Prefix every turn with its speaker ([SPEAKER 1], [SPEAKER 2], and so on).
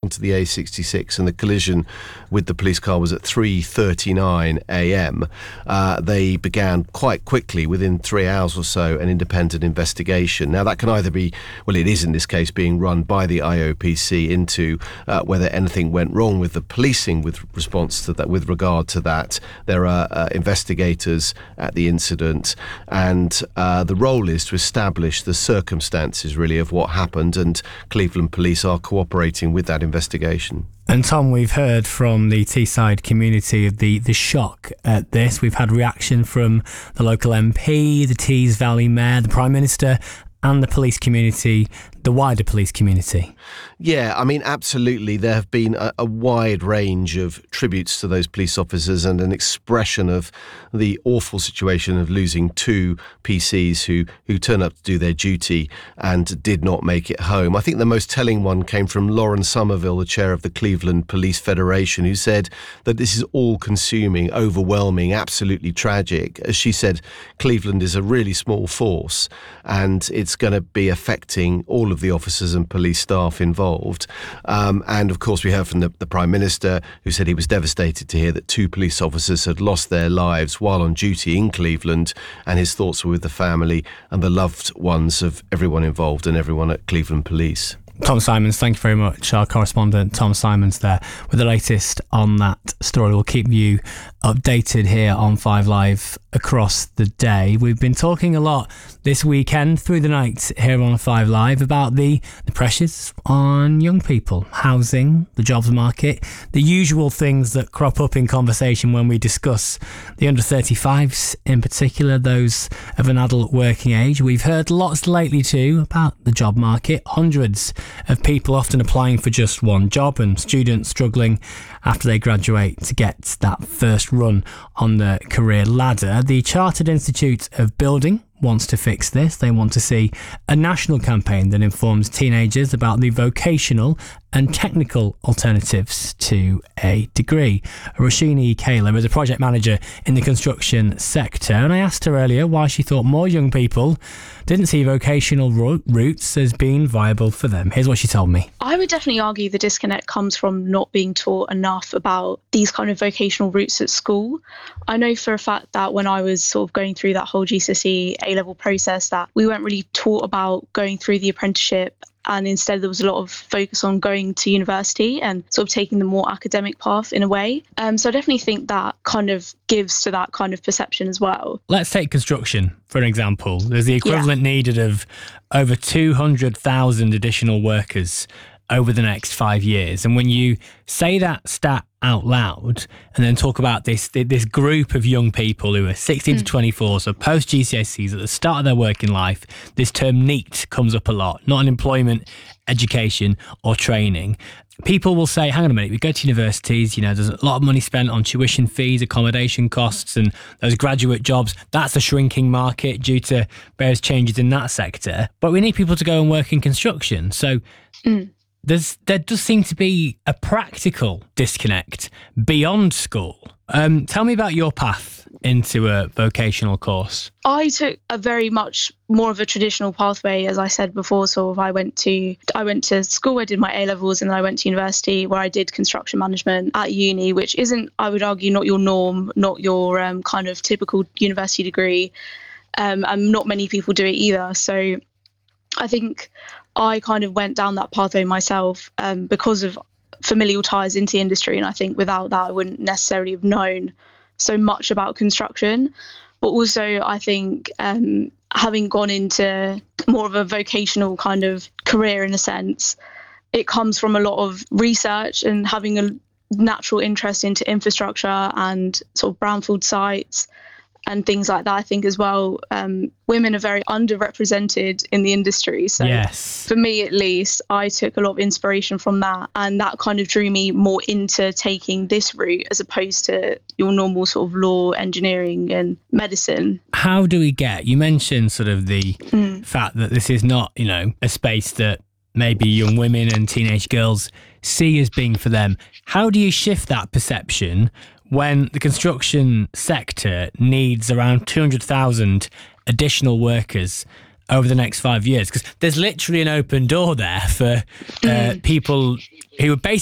[SPEAKER 1] onto the A66 and the collision with the police car was at 3:39 a.m., they began quite quickly, within 3 hours or so, an independent investigation. Now, that can either be, well, it is in this case being run by the IOPC into whether anything went wrong with the policing with response to that, with regard to that. There are investigators at the incident, and the role is to establish the circumstances, really, of what happened, and Cleveland Police are cooperating with that investigation.
[SPEAKER 2] And Tom, we've heard from the Teesside community of the shock at this. We've had reaction from the local MP, the Tees Valley Mayor, the Prime Minister, and the police community, the wider police community.
[SPEAKER 1] Yeah, I mean, absolutely. There have been a wide range of tributes to those police officers and an expression of the awful situation of losing two PCs who turned up to do their duty and did not make it home. I think the most telling one came from Lauren Somerville, the chair of the Cleveland Police Federation, who said that this is all-consuming, overwhelming, absolutely tragic. As she said, Cleveland is a really small force, and it's going to be affecting all of the officers and police staff involved. And of course, we heard from the Prime Minister, who said he was devastated to hear that two police officers had lost their lives while on duty in Cleveland, and his thoughts were with the family and the loved ones of everyone involved and everyone at Cleveland Police.
[SPEAKER 2] Tom Simons, thank you very much. Our correspondent Tom Simons there with the latest on that story. We'll keep you updated here on 5 Live across the day. We've been talking a lot this weekend through the night here on 5 Live about the pressures on young people, housing, the jobs market, the usual things that crop up in conversation when we discuss the under 35s, in particular those of an adult working age. We've heard lots lately too about the job market, hundreds of people often applying for just one job and students struggling after they graduate to get that first run on the career ladder. The Chartered Institute of Building wants to fix this. They want to see a national campaign that informs teenagers about the vocational and technical alternatives to a degree. Roshini Kaler is a project manager in the construction sector, and I asked her earlier why she thought more young people didn't see vocational routes as being viable for them. Here's what she told me.
[SPEAKER 3] I would definitely argue the disconnect comes from not being taught enough about these kind of vocational routes at school. I know for a fact that when I was sort of going through that whole GCSE A-level process, that we weren't really taught about going through the apprenticeship, and instead there was a lot of focus on going to university and sort of taking the more academic path in a way. So I definitely think that kind of gives to that kind of perception as well.
[SPEAKER 2] Let's take construction for an example. There's the equivalent needed of over 200,000 additional workers over the next 5 years. And when you say that stat out loud and then talk about this group of young people who are 16 to 24, so post GCSEs at the start of their working life, this term NEET comes up a lot, not employment, education or training. People will say, hang on a minute, we go to universities, you know, there's a lot of money spent on tuition fees, accommodation costs, and those graduate jobs. That's a shrinking market due to various changes in that sector. But we need people to go and work in construction. So there does seem to be a practical disconnect beyond school. Tell me about your path into a vocational course.
[SPEAKER 3] I took a very much more of a traditional pathway, as I said before. Sort of, I went to school, I did my A-levels, and then I went to university where I did construction management at uni, which isn't, I would argue, not your norm, not your kind of typical university degree, and not many people do it either. So I think I kind of went down that pathway myself because of familial ties into the industry, and I think without that I wouldn't necessarily have known so much about construction. But also I think having gone into more of a vocational kind of career in a sense, it comes from a lot of research and having a natural interest into infrastructure and sort of brownfield sites and things like that. I think as well, women are very underrepresented in the industry. So
[SPEAKER 2] yes,
[SPEAKER 3] for me at least, I took a lot of inspiration from that, and that kind of drew me more into taking this route as opposed to your normal sort of law, engineering and medicine.
[SPEAKER 2] How do we get, you mentioned sort of the fact that this is not, you know, a space that maybe young women and teenage girls see as being for them. How do you shift that perception when the construction sector needs around 200,000 additional workers over the next 5 years? Because there's literally an open door there for people who are basically